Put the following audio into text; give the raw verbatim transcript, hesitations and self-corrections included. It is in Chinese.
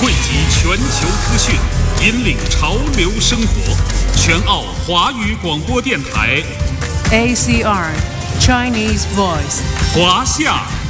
汇集全球资讯，引领潮流生活。全澳华语广播电台 A C R Chinese Voice， 华夏